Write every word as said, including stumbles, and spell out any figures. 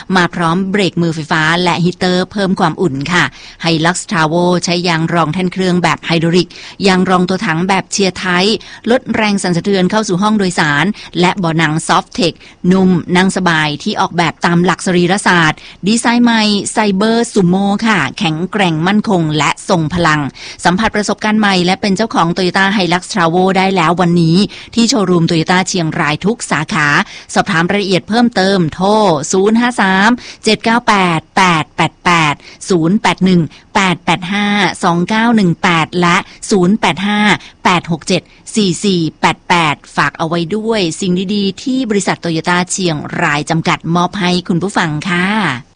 มาพร้อมเบรกมือไฟฟ้าและฮีเตอร์เพิ่มความอุ่นค่ะ Hilux Travo ใช้ยางรองแท่นเครื่องแบบไฮดรอลิกยางรองตัวถังแบบเชียร์ไทป์ลดแรงสั่นสะเทือนเข้าสู่ห้องโดยสารและเบาะหนังซอฟท์เทคนุ่มนั่งสบายที่ออกแบบตามหลักสรีรศาสตร์ดีไซน์ใหม่ไซเบอร์ซูโม่ค่ะแข็งแกร่งมั่นคงและทรงพลังสัมผัสประสบการณ์ใหม่และเป็นเจ้าของ Toyota Hilux Travo ได้แล้ววันนี้ที่โชว์รูม Toyota เชียงรายทุกสาขาสอบถามรายละเอียดเพิ่มเติมโทรศูนย์ ห้า สาม เจ็ด เก้า แปด แปด แปด แปด ศูนย์ แปด หนึ่ง แปด แปด ห้า สอง เก้า หนึ่ง แปดและศูนย์ แปด ห้า แปด หก เจ็ด สี่ สี่ แปด แปดฝากเอาไว้ด้วยสิ่งดีๆที่บริษัท Toyota เชียงรายจำกัดมอบให้คุณผู้ฟังค่ะ